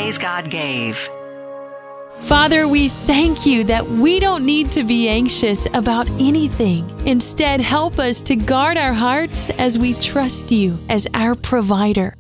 praise God gave. Father, we thank you that we don't need to be anxious about anything. Instead, help us to guard our hearts as we trust you as our provider.